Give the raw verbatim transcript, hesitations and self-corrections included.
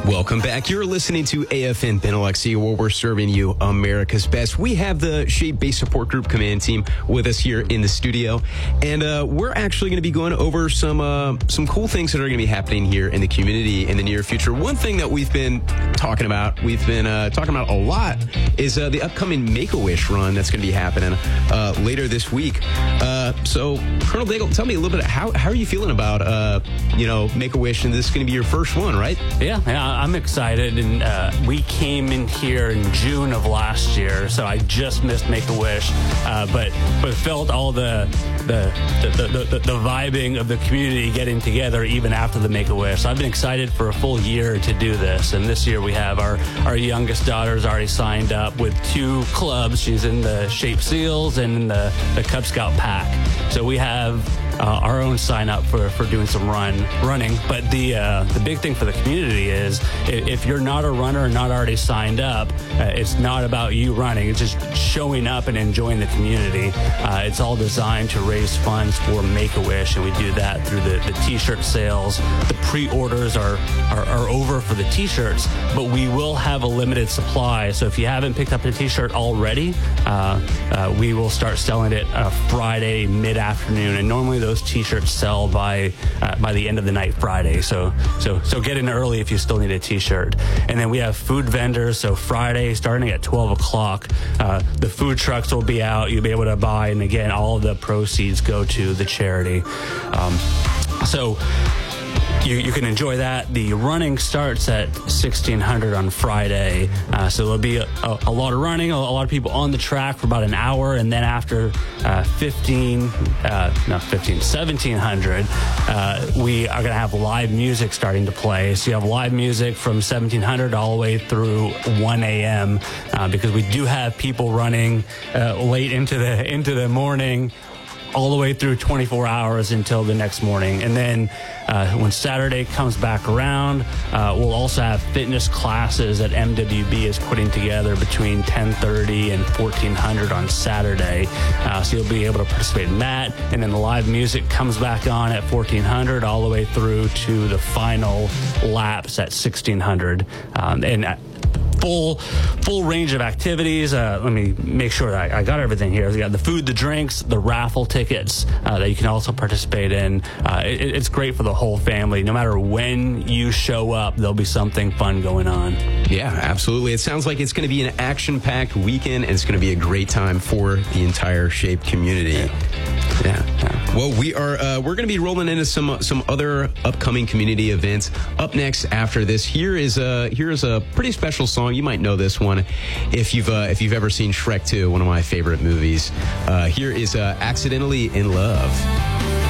Welcome back. You're listening to A F N Biloxi, where we're serving you America's best. We have the Shape Base Support Group Command Team with us here in the studio, and uh, we're actually going to be going over some uh, some cool things that are going to be happening here in the community in the near future. One thing that we've been talking about, we've been uh, talking about a lot, is uh, the upcoming Make-A-Wish run that's going to be happening uh, later this week. Uh, so, Colonel Daigle, tell me a little bit, how, how are you feeling about, uh, you know, Make-A-Wish, and this is going to be your first one, right? Yeah, yeah, I'm excited, and uh, we came in here in June of last year, so I just missed Make-A-Wish, uh, but but felt all the the the, the the the vibing of the community getting together even after the Make-A-Wish. So I've been excited for a full year to do this, and this year we have our our youngest daughter's already signed up with two clubs. She's in the Shape Seals and in the, the Cub Scout Pack. So we have Uh, our own sign up for, for doing some run running. But the uh, the big thing for the community is if you're not a runner and not already signed up, uh, it's not about you running. It's just showing up and enjoying the community. Uh, it's all designed to raise funds for Make-A-Wish, and we do that through the, the T-shirt sales. The pre-orders are, are, are over for the T-shirts, but we will have a limited supply. So if you haven't picked up a T-shirt already, uh, uh, we will start selling it uh, Friday mid-afternoon, and normally those T-shirts sell by uh, by the end of the night Friday. So so so get in early if you still need a T-shirt. And then we have food vendors. So Friday, starting at twelve o'clock, uh, the food trucks will be out. You'll be able to buy, and again, all of the proceeds go to the charity. Um, so. You, you can enjoy that. The running starts at sixteen hundred on Friday, uh, so there'll be a, a, a lot of running, a, a lot of people on the track for about an hour, and then after uh, fifteen, uh, not fifteen, seventeen hundred, uh, we are going to have live music starting to play. So you have live music from seventeen hundred all the way through one a.m. Uh, because we do have people running uh, late into the into the morning, all the way through twenty-four hours until the next morning. And then uh, when Saturday comes back around, uh, we'll also have fitness classes that M W B is putting together between ten thirty and fourteen hundred on Saturday. Uh, so you'll be able to participate in that. And then the live music comes back on at fourteen hundred all the way through to the final laps at sixteen hundred. Um, and uh, Full, full range of activities. Uh, let me make sure that I, I got everything here. We got the food, the drinks, the raffle tickets uh, that you can also participate in. Uh, it, it's great for the whole family. No matter when you show up, there'll be something fun going on. Yeah, absolutely. It sounds like it's going to be an action-packed weekend, and it's going to be a great time for the entire Shape community. Yeah. yeah. Well, we are uh, we're going to be rolling into some some other upcoming community events up next after this. Here is a here is a pretty special song. You might know this one if you've uh, if you've ever seen Shrek two, one of my favorite movies. Uh, here is uh, "Accidentally in Love."